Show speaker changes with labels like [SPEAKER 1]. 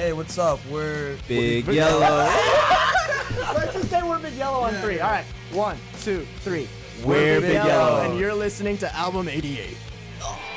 [SPEAKER 1] Hey, what's up? We're
[SPEAKER 2] Big Yellow.
[SPEAKER 3] Let's just say we're Big Yellow on 3. All right. 1, 2, 3.
[SPEAKER 2] We're Big Yellow.
[SPEAKER 3] And you're listening to Album 88.